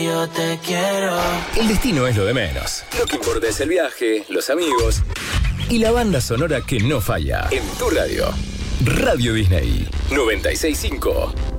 Yo te quiero. El destino es lo de menos. Lo que importa es el viaje, los amigos y la banda sonora que no falla. En tu radio. Radio Disney 96.5.